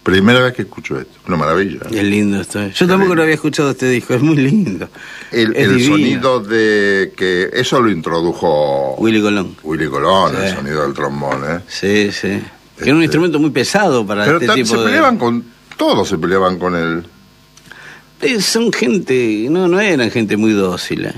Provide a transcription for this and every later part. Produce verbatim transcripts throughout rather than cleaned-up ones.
Primera vez que escucho esto, una maravilla. Es lindo esto. Yo tampoco lo había escuchado este disco, es muy lindo. El, el sonido de que eso lo introdujo Willy Colón. Willy Colón, sí. El sonido del trombón, ¿eh? Sí, sí. Este... Que era un instrumento muy pesado para Pero este tipo se de... peleaban con... Todos se peleaban con él. Eh, son gente... No, no eran gente muy dócil, ¿eh?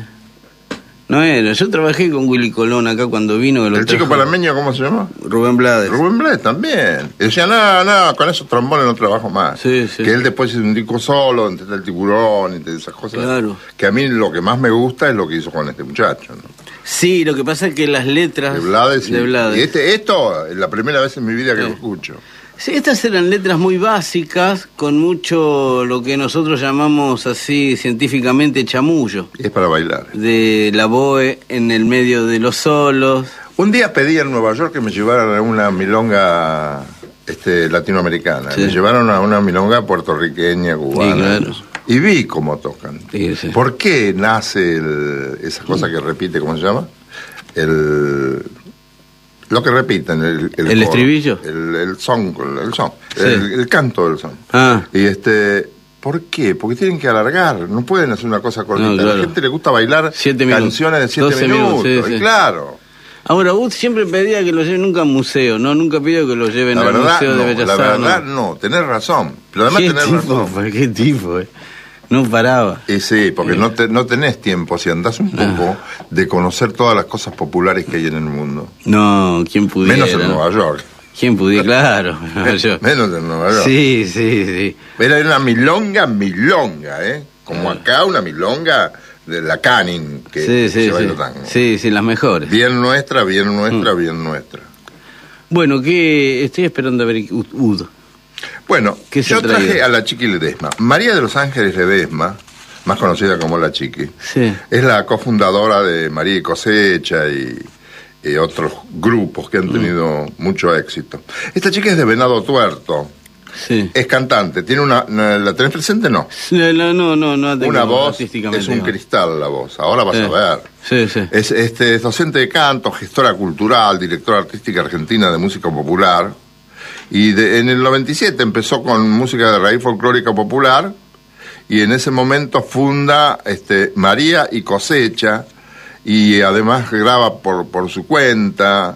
No era. Yo trabajé con Willy Colón acá cuando vino. ¿El chico panameño cómo se llama? Rubén Blades. Rubén Blades también. Y decía, no, no, con esos trombones no trabajo más. Sí, sí. Que él después hizo un disco solo, donde está el tiburón y esas cosas. Claro. Que a mí lo que más me gusta es lo que hizo con este muchacho, ¿no? Sí, lo que pasa es que las letras... De Blades. De Blades. Y este, esto es la primera vez en mi vida que sí. lo escucho. Sí, estas eran letras muy básicas, con mucho lo que nosotros llamamos así científicamente chamullo. Y es para bailar. De la boe en el medio de los solos. Un día pedí en Nueva York que me llevaran a una milonga este, latinoamericana. Sí. Me llevaron a una milonga puertorriqueña, cubana. Sí, claro. Y vi cómo tocan. Sí, sí. ¿Por qué nace el, esa cosa sí. que repite, ¿cómo se llama? El... Lo que repiten, el... ¿El, ¿El estribillo? El, el son, el, son sí. el, el canto del son. Ah. Y este... ¿Por qué? Porque tienen que alargar, no pueden hacer una cosa cortita. No, claro. A la gente le gusta bailar siete canciones de siete minutos, minutos sí, y sí. claro. Ahora, Wood siempre pedía que lo lleven nunca a museo, ¿no? Nunca pidió que lo lleven la al verdad, Museo no, de Bellas Artes. La verdad, no. no, tenés razón. Pero además ¿Qué tenés tipo, razón. ¿Qué tipo, eh? No paraba. Y sí, porque sí. No, te, no tenés tiempo, si andás un poco, ah. de conocer todas las cosas populares que hay en el mundo. No, ¿quién pudiera? Menos en Nueva York. ¿Quién pudiera? Claro. Yo. Menos en Nueva York. Sí, sí, sí. Era una milonga, milonga, ¿eh? Como ah. acá una milonga de la Canning, que, sí, que sí, se baila sí. tango. Sí, sí, las mejores. Bien nuestra, bien nuestra, mm. bien nuestra. Bueno, que estoy esperando a ver Ud. Bueno, yo traído? traje a la Chiqui Ledesma. María de los Ángeles Ledesma, más conocida como la Chiqui, sí. es la cofundadora de María y Cosecha y, y otros grupos que han tenido mm. mucho éxito. Esta chica es de Venado Tuerto. Sí. Es cantante. ¿Tiene una, ¿La tenés presente? No. No, no, no. no una voz, es un cristal la voz. Ahora vas sí. a ver. Sí, sí. Es, este, es docente de canto, gestora cultural, directora artística argentina de música popular. Y de, en el noventa y siete empezó con música de raíz folclórica popular y en ese momento funda este, María y Cosecha y además graba por, por su cuenta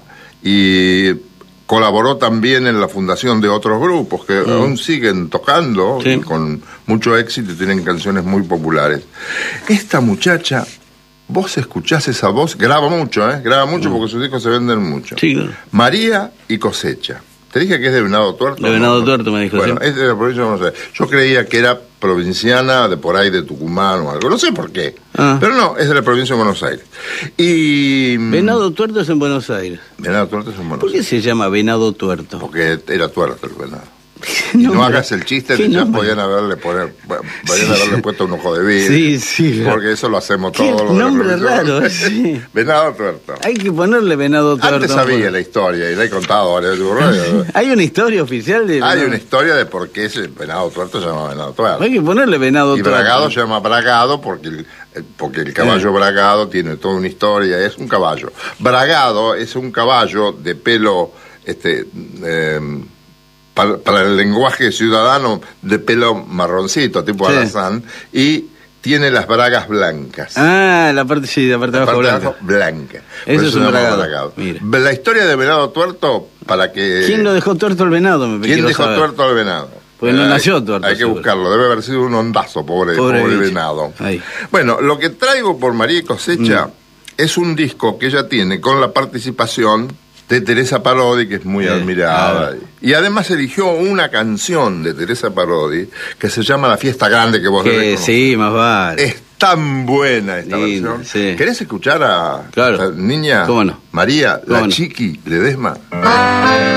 y colaboró también en la fundación de otros grupos que mm. aún siguen tocando sí. con mucho éxito y tienen canciones muy populares. Esta muchacha, vos escuchás esa voz, graba mucho, ¿eh? Graba mucho mm. porque sus discos se venden mucho. Sí, claro. María y Cosecha. ¿Te dije que es de Venado Tuerto? De Venado no, Tuerto me dijo. Bueno, sí. es de la provincia de Buenos Aires. Yo creía que era provinciana de por ahí de Tucumán o algo. No sé por qué. Ah. Pero no, es de la provincia de Buenos Aires. Y... Venado Tuerto es en Buenos Aires. Venado Tuerto es en Buenos ¿Por qué Aires? se llama Venado Tuerto? Porque era tuerto el venado. Y no hagas el chiste de ya podían haberle, poner, podían sí. haberle puesto un ojo de vidrio. Sí, sí. Porque eso lo hacemos todos. Qué nombre raro, sí. Venado Tuerto. Hay que ponerle Venado Tuerto. Antes sabía la historia y la he contado varias veces. Hay una historia oficial de... Hay una historia de por qué ese Venado Tuerto se llama Venado Tuerto. Hay que ponerle Venado y Tuerto. Y Bragado se llama Bragado porque el, porque el caballo eh. Bragado tiene toda una historia, es un caballo. Bragado es un caballo de pelo... este eh, Para, para el lenguaje ciudadano de pelo marroncito, tipo sí. alazán, y tiene las bragas blancas. Ah, la parte sí, la parte de abajo blanca. Abajo, blanca. Eso es un bragado. bragado. La historia de Venado Tuerto, para que... ¿Quién lo dejó tuerto al venado? Me ¿Quién dejó saber. tuerto al venado? Pues no hay, nació tuerto. Hay que seguro. buscarlo, debe haber sido un ondazo, pobre, pobre, pobre venado. Ahí. Bueno, lo que traigo por María y Cosecha mm. es un disco que ella tiene con la participación de Teresa Parodi, que es muy sí, admirada. Claro. Y además eligió una canción de Teresa Parodi que se llama La Fiesta Grande, que vos debes conocer. Sí, más vale. Es tan buena esta sí, versión. Sí. ¿Querés escuchar a claro. esta niña? ¿Cómo no? María, ¿Cómo la no? Chiqui Ledesma.